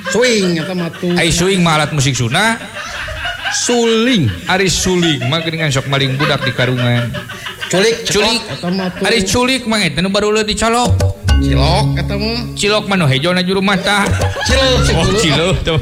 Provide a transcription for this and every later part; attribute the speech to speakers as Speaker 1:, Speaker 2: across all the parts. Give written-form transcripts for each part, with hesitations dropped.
Speaker 1: Swing eta mah tuh.
Speaker 2: Ai swing mah alat musik Sunda.
Speaker 1: Suling.
Speaker 2: Ari suling mah geuningan sok maling budak di karungan.
Speaker 1: Culik.
Speaker 2: Eta mah tuh. Ari culik mah eta nu baru dicolok.
Speaker 1: Cilok eta mah.
Speaker 2: Cilok mah nu hejona juru mata. Cilok tuh.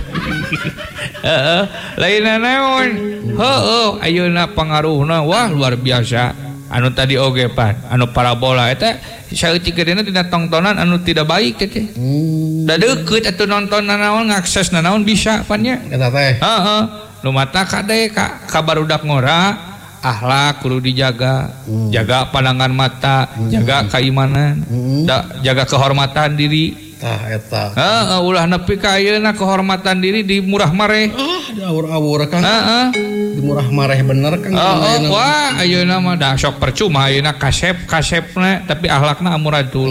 Speaker 2: Heeh, lainna naon? Heueuh, ayeuna pangaruhna wah luar biasa. Anu tadi oge pan, anu parabola eta saeutik gedena tina tontonan anu tidak baik teh. Da deukeut atuh nonton naon ngakses naon bisa pan nya.
Speaker 1: Eta teh.
Speaker 2: Heeh. Nu mata kade ka barudak ngora akhlak kudu dijaga, jaga pandangan mata, jaga keimanan, jaga kehormatan diri.
Speaker 1: Tah eta.
Speaker 2: Heeh, ulah nepi ka ayeuna kehormatan diri di murah mareh.
Speaker 1: Diawur-awur Kang.
Speaker 2: Heeh.
Speaker 1: Di murah mareh bener Kang.
Speaker 2: Wah, ayeuna mah da sok percuma ayeuna kasepna tapi akhlakna amuradul.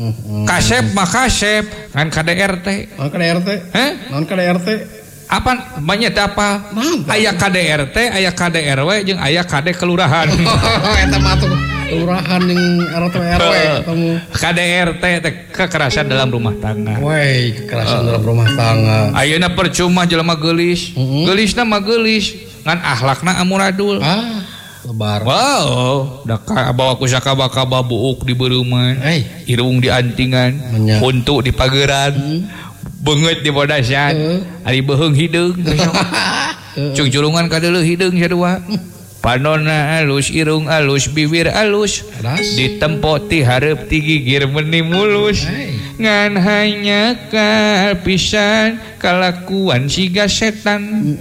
Speaker 2: Kasep mah kasep, kan KDRT.
Speaker 1: Naon KDRT?
Speaker 2: Heh?
Speaker 1: Naon KDRT?
Speaker 2: Apa banyak apa? Aya KDRT, aya KDRW jeung aya KD kelurahan.
Speaker 1: Eta mah tuh kelurahan jeung RT RW ketemu.
Speaker 2: KDRT teh kekerasan dalam rumah tangga.
Speaker 1: Woi, kekerasan dalam rumah tangga.
Speaker 2: Ayeuna percuma jelema geulis. Geulisna mah geulis, ngan akhlakna amuradul.
Speaker 1: Lebar.
Speaker 2: Wow, da bawa ku sakabaka buuk di beureumman. Irung di antingan, huntu di pageran. Beungeut di bodasan, ari beheung hideung. Cung culungan kadeuleuh hideung sadua. Panonna alus, irung alus, bibir alus. Ditempo ti hareup ti gigir meuni mulus. Ngan hanya kalpisan kalakuan siga setan.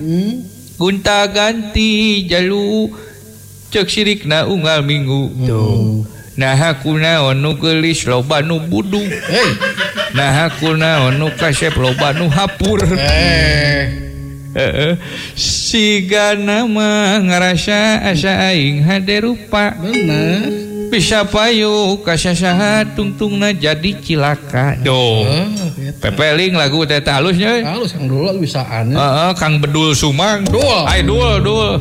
Speaker 2: Gunta ganti jalu ceuk sirikna unggal minggu. Tuh. Nah aku naon nu geulis loba nu budu. Nah aku naon nu kasep loba nu hapur. Siga nama ngarasa asa aing hade rupa.
Speaker 1: Bener.
Speaker 2: Bisa payu kasasaha tungtungna jadi cilaka. Doh. Pepeling lagu teh halusnya.
Speaker 1: Halus Kang Dul bisaan.
Speaker 2: Kang Bedul Sumang.
Speaker 1: Dul.
Speaker 2: Ai dul.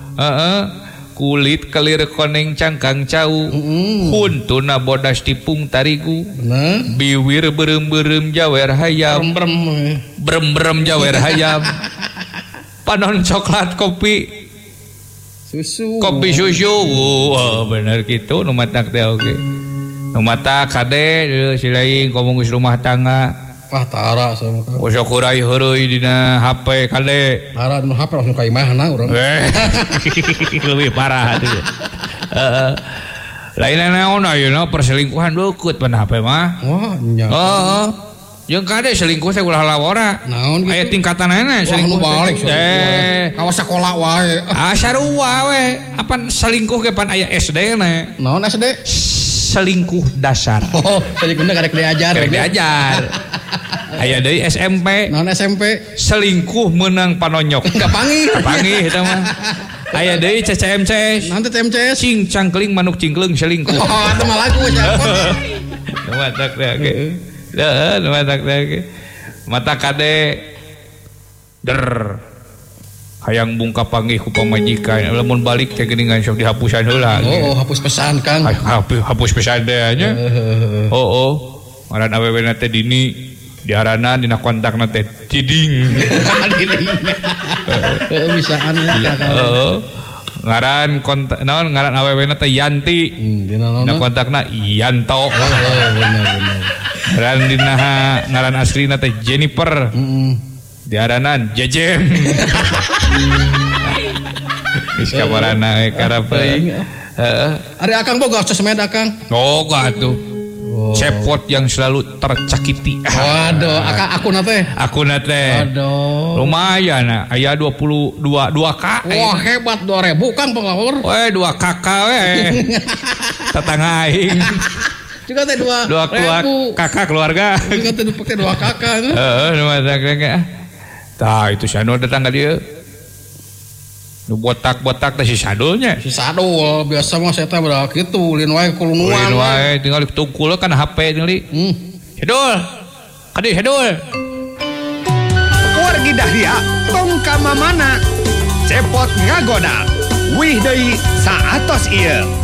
Speaker 2: Kulit kelir koneng cangkang cau. Huntuna bodas tipung tarigu.
Speaker 1: Bener.
Speaker 2: Biwir berem-berem jawer hayam. Berem-berem jawer hayam. Panon coklat kopi
Speaker 1: susu.
Speaker 2: Kopi susu. Wah bener gitu nu matak teh oge. Nu matak kade silaing ngomong geus rumah tangga.
Speaker 1: Wah tara sama Kang.
Speaker 2: Sok urai heureuy dina HP kade.
Speaker 1: Tara dina HP langsung ka imahna urang.
Speaker 2: Leuwih parah atuh. Heeh. Lainna naon ayeuna perselingkuhan deukeut pan HP mah.
Speaker 1: Wah nya.
Speaker 2: Heeh. Jeung kade selingkuh teh ulah lawora.
Speaker 1: Naon gitu?
Speaker 2: Aya tingkatanana selingkuh.
Speaker 1: Balik. Kawas sekolah wae.
Speaker 2: Sarua we. Apan selingkuh ge pan aya SD na.
Speaker 1: Naon SD?
Speaker 2: Selingkuh dasar.
Speaker 1: Selingkuhna karek diajar.
Speaker 2: Karek diajar. Aya deui SMP.
Speaker 1: Naon SMP?
Speaker 2: Selingkuh menang panonyok.
Speaker 1: Kapangih.
Speaker 2: Kapangih eta mah. Aya deui CCMCS.
Speaker 1: Nanti TMCS.
Speaker 2: Cing cangkeling manuk cingkleung selingkuh.
Speaker 1: Oh, eta mah lagu siapa?
Speaker 2: Matak teh ge. Heeh, matak teh ge. Mata kade der hayang bungka panggih ku pamajikan. Lamun balik teh geuningan sok dihapusan heula.
Speaker 1: Oh, hapus pesan Kang.
Speaker 2: Hapus pesan teh nya. Oh. Ngaran awewena teh Dini. Diharana dina kontakna teh Tiding.
Speaker 1: Bisaan ya.
Speaker 2: Ngaran kontak naon ngaran awewena teh Yanti. Dina kontakna Yanto.
Speaker 1: Bener.
Speaker 2: Ngaran aslina teh Jennifer. Diharana Jejen. Geus kabarana karep. Heeh.
Speaker 1: Ari Akang boga sosmed Akang.
Speaker 2: Oh, atuh. Cepot yang selalu tercakiti.
Speaker 1: Waduh, akun teh.
Speaker 2: Waduh. Lumayan aya 22K.
Speaker 1: Wah, hebat 2000 Kang pengawur.
Speaker 2: Weh 2KK we. Tetangga aing.
Speaker 1: Juga teh
Speaker 2: 2 kakak keluarga.
Speaker 1: Juga teh pake 2 kakak.
Speaker 2: Heeh, nu matak. Tah itu sano datang ka dieu. Nu botak-botak teh si sadulnya.
Speaker 1: Si sadul biasa mah saya teh berak kitu lin wae kulunuan.
Speaker 2: Lin wae tinggal ditungkul kan HP deui. Sadul. Kadi sadul.
Speaker 3: Wargi Dahlia tong ka mamana. Cepot ngagoda. Wih deui saatos ieu.